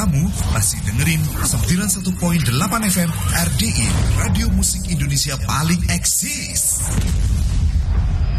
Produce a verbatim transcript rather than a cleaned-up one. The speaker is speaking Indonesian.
Kamu masih dengerin sembilan puluh satu koma delapan F M R D I, Radio Musik Indonesia paling eksis.